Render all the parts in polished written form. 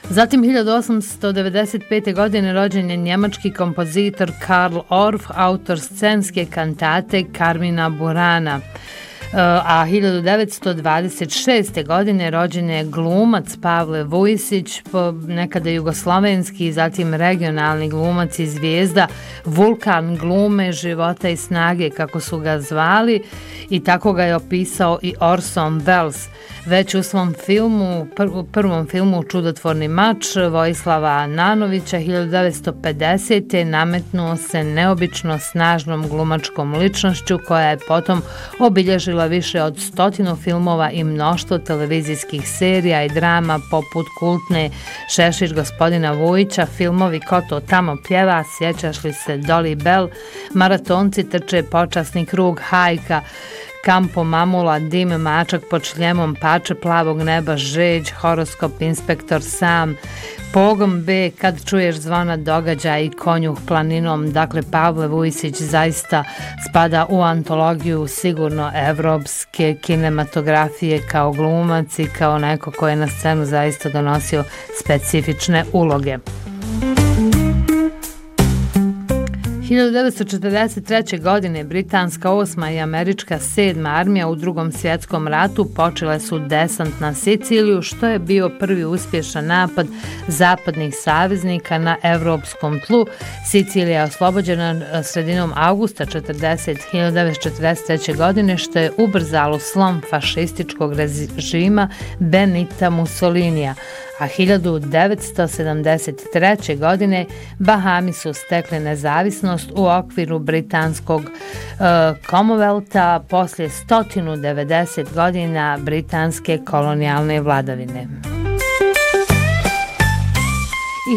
Zatim 1895. godine rođen je njemački kompozitor Karl Orff, autor scenske kantate Carmina Burana. A 1926. godine rođen je glumac Pavle Vujsić, nekada jugoslovenski, zatim regionalni glumac i zvijezda, vulkan glume, života i snage, kako su ga zvali, i tako ga je opisao i Orson Welles. Već u svom filmu, prvom filmu Čudotvorni mač Vojislava Nanovića 1950. nametnuo se neobično snažnom glumačkom ličnošću koja je potom obilježila više od 100 filmova i mnoštvo televizijskih serija i drama poput kultne Šešir gospodina Vujića, filmovi Ko to tamo pjeva, Sjećaš li se Dolly Bell, Maratonci trče počasni krug, Hajka, Kampo Mamula, Dim, Mačak pod šljemom, Pače plavog neba, Žeđ, Horoskop, Inspektor Sam, Pogon B, Kad čuješ zvona događaja i Konjuh planinom. Dakle, Pavle Vujsić zaista spada u antologiju sigurno evropske kinematografije kao glumac i kao neko ko je na scenu zaista donosio specifične uloge. 1943. godine britanska 8. i američka 7. armija u Drugom svjetskom ratu počele su desant na Siciliju, što je bio prvi uspješan napad zapadnih saveznika na evropskom tlu. Sicilija je oslobođena sredinom avgusta 1943. godine, što je ubrzalo slom fašističkog režima Benita Mussolinija. A 1973. godine Bahami su stekli nezavisnost u okviru britanskog Commonwealtha poslije 190 godina britanske kolonijalne vladavine. I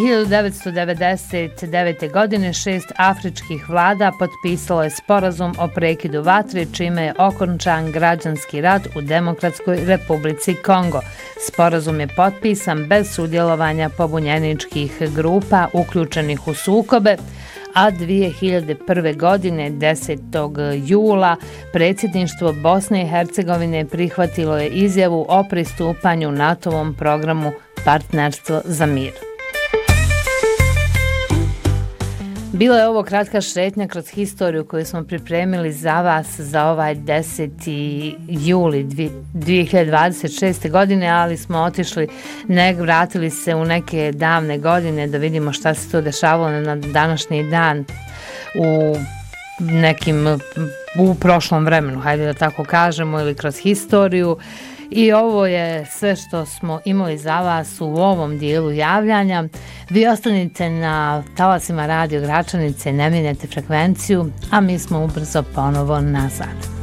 1999. godine 6 afričkih vlada potpisalo je sporazum o prekidu vatre, čime je okončan građanski rat u Demokratskoj republici Kongo. Sporazum je potpisan bez sudjelovanja pobunjeničkih grupa uključenih u sukobe, a 2001. godine 10. jula predsjedništvo Bosne i Hercegovine prihvatilo je izjavu o pristupanju NATO-vom programu Partnerstvo za mir. Bila je ovo kratka šetnja kroz historiju koju smo pripremili za vas za ovaj 10. juli 2026. godine, ali smo otišli, vratili se u neke davne godine da vidimo šta se to dešavalo na današnji dan u prošlom vremenu, hajde da tako kažemo, ili kroz historiju. I ovo je sve što smo imali za vas u ovom dijelu javljanja. Vi ostanite na talasima Radio Gračanice, ne mijenjate frekvenciju, a mi smo ubrzo ponovo nazad.